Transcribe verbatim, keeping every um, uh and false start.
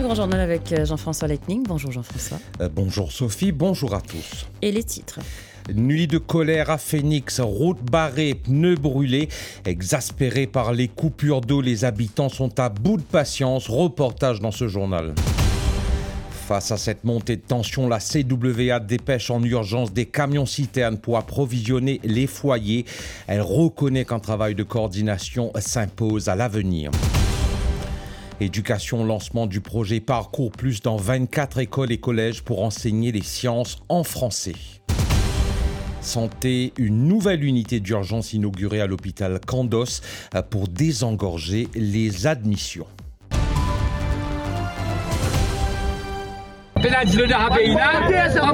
grand journal avec Jean-François Leitning. Bonjour Jean-François. Euh, bonjour Sophie, bonjour à tous. Et les titres. Nuit de colère à Phoenix, route barrée, pneus brûlés. Exaspérés par les coupures d'eau, les habitants sont à bout de patience. Reportage dans ce journal. Face à cette montée de tension, la C W A dépêche en urgence des camions-citernes pour approvisionner les foyers. Elle reconnaît qu'un travail de coordination s'impose à l'avenir. Éducation, lancement du projet Parcours Plus dans vingt-quatre écoles et collèges pour enseigner les sciences en français. Santé, une nouvelle unité d'urgence inaugurée à l'hôpital Candos pour désengorger les admissions. Penalty de Rabéina,